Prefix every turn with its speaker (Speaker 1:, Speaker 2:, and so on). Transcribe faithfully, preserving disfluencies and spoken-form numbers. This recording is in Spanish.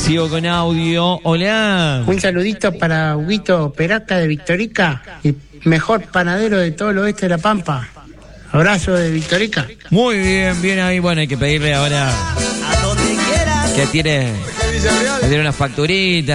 Speaker 1: Sigo con audio. Hola.
Speaker 2: Un saludito para Huguito Peralta de Victorica, el mejor panadero de todo el oeste de La Pampa. Abrazo de Victorica.
Speaker 1: Muy bien, bien ahí. Bueno, hay que pedirle ahora que tire, que tire unas facturitas.